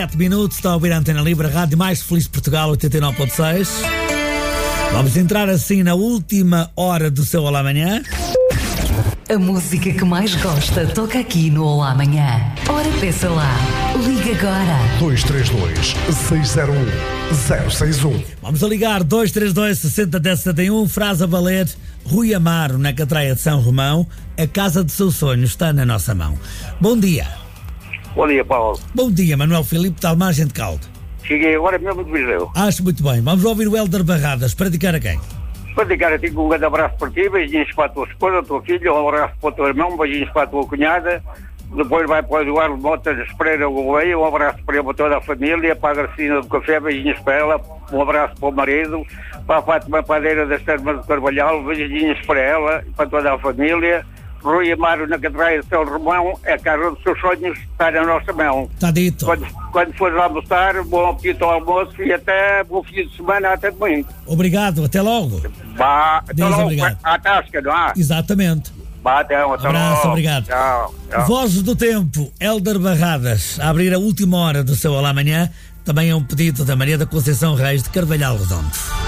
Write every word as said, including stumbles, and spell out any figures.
sete minutos, está a ouvir a Antena Livre, a rádio mais feliz de Portugal, oitenta e nove ponto seis. Vamos entrar assim na última hora do seu Olá Amanhã. A música que mais gosta toca aqui no Olá Amanhã. Ora, peça lá. Liga agora. dois três dois, seis zero um, zero seis um. Vamos a ligar dois três dois, seis zero um zero sete um. Frase a valer. Rui Amaro, na Catraia de São Romão. A casa do seu sonho está na nossa mão. Bom dia. Bom dia, Paulo. Bom dia, Manuel Filipe de Almagem de Caldo. Cheguei agora mesmo de Viseu. Acho muito bem. Vamos ouvir o Hélder Barradas. Para dedicar a quem? Para dedicar a ti um grande abraço para ti, beijinhos para a tua esposa, a tua filha, um abraço para o teu irmão, beijinhos para a tua cunhada. Depois vai para o Eduardo Motas Pereira Gouveia, um abraço para ele, para toda a família, para a Garcina do Café, beijinhos para ela, um abraço para o marido, para a Fátima Padeira das Termas do Carvalhal, beijinhos para ela e para toda a família. Rui Amaro, na Catraia de São Romão, é a casa dos seus sonhos, está na nossa mão. Está dito. Quando, quando fores almoçar, bom apetite ao almoço e até bom fim de semana, até domingo. Obrigado, até logo. Vá, até Deus logo, obrigado. à tasca, não há? Exatamente. Vá, até, até Abraço, logo. obrigado. Tchau, tchau. Vozes do Tempo, Hélder Barradas, a abrir a última hora do seu Olá Amanhã. Também é um pedido da Maria da Conceição Reis de Carvalhal Redondo.